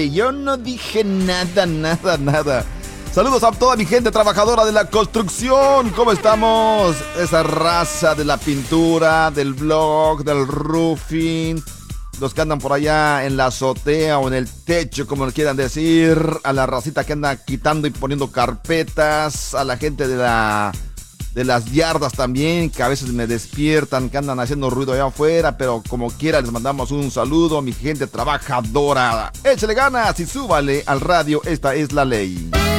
Yo no dije nada, nada, nada. Saludos a toda mi gente trabajadora de la construcción. ¿Cómo estamos? Esa raza de la pintura, del blog, del roofing. Los que andan por allá en la azotea o en el techo, como le quieran decir. A la racita que anda quitando y poniendo carpetas. A la gente de las yardas también, que a veces me despiertan, que andan haciendo ruido allá afuera, pero como quiera les mandamos un saludo, mi gente trabajadora. Échale ganas y súbale al radio, esta es la ley.